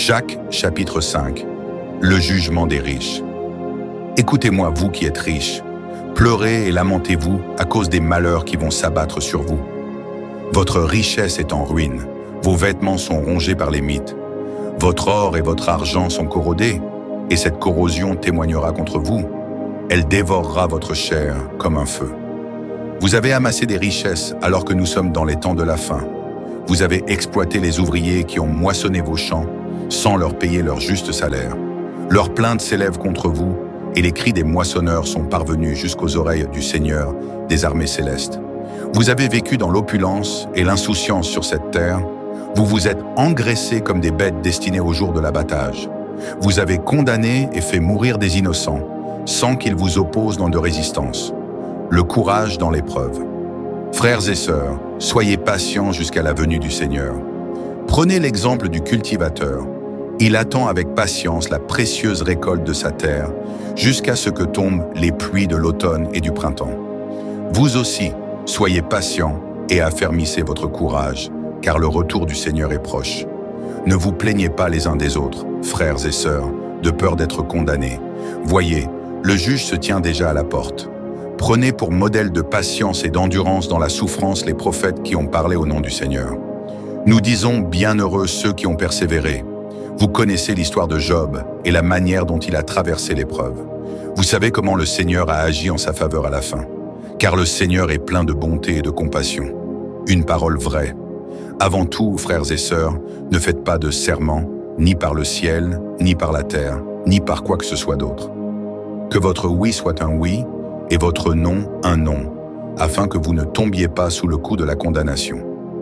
Jacques, chapitre 5. Le jugement des riches. Écoutez-moi, vous qui êtes riches. Pleurez et lamentez-vous à cause des malheurs qui vont s'abattre sur vous. Votre richesse est en ruine. Vos vêtements sont rongés par les mythes. Votre or et votre argent sont corrodés, et cette corrosion témoignera contre vous. Elle dévorera votre chair comme un feu. Vous avez amassé des richesses alors que nous sommes dans les temps de la faim. Vous avez exploité les ouvriers qui ont moissonné vos champs sans leur payer leur juste salaire. Leurs plaintes s'élèvent contre vous et les cris des moissonneurs sont parvenus jusqu'aux oreilles du Seigneur des armées célestes. Vous avez vécu dans l'opulence et l'insouciance sur cette terre. Vous vous êtes engraissés comme des bêtes destinées au jour de l'abattage. Vous avez condamné et fait mourir des innocents sans qu'ils vous opposent dans de résistance. Le courage dans l'épreuve. Frères et sœurs, soyez patients jusqu'à la venue du Seigneur. Prenez l'exemple du cultivateur. Il attend avec patience la précieuse récolte de sa terre jusqu'à ce que tombent les pluies de l'automne et du printemps. Vous aussi, soyez patients et affermissez votre courage, car le retour du Seigneur est proche. Ne vous plaignez pas les uns des autres, frères et sœurs, de peur d'être condamnés. Voyez, le juge se tient déjà à la porte. Prenez pour modèle de patience et d'endurance dans la souffrance les prophètes qui ont parlé au nom du Seigneur. Nous disons bienheureux ceux qui ont persévéré. Vous connaissez l'histoire de Job et la manière dont il a traversé l'épreuve. Vous savez comment le Seigneur a agi en sa faveur à la fin. Car le Seigneur est plein de bonté et de compassion. Une parole vraie. Avant tout, frères et sœurs, ne faites pas de serment, ni par le ciel, ni par la terre, ni par quoi que ce soit d'autre. Que votre oui soit un oui, et votre non un non, afin que vous ne tombiez pas sous le coup de la condamnation.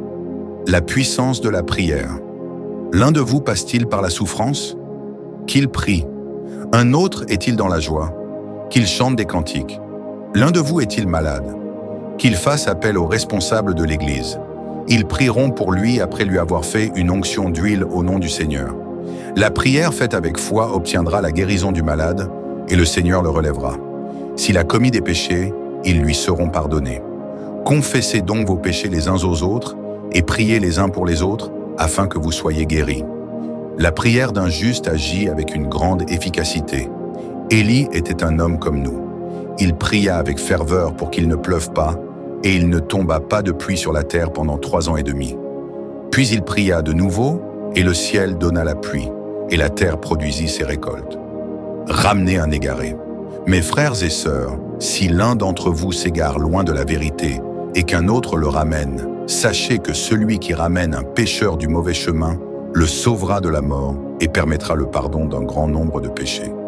La puissance de la prière. L'un de vous passe-t-il par la souffrance? Qu'il prie. Un autre est-il dans la joie? Qu'il chante des cantiques. L'un de vous est-il malade? Qu'il fasse appel aux responsables de l'Église. Ils prieront pour lui après lui avoir fait une onction d'huile au nom du Seigneur. La prière faite avec foi obtiendra la guérison du malade et le Seigneur le relèvera. S'il a commis des péchés, ils lui seront pardonnés. Confessez donc vos péchés les uns aux autres et priez les uns pour les autres afin que vous soyez guéris. La prière d'un juste agit avec une grande efficacité. Élie était un homme comme nous. Il pria avec ferveur pour qu'il ne pleuve pas, et il ne tomba pas de pluie sur la terre pendant 3 ans et demi. Puis il pria de nouveau, et le ciel donna la pluie, et la terre produisit ses récoltes. Ramenez un égaré. Mes frères et sœurs, si l'un d'entre vous s'égare loin de la vérité, et qu'un autre le ramène, sachez que celui qui ramène un pécheur du mauvais chemin le sauvera de la mort et permettra le pardon d'un grand nombre de péchés.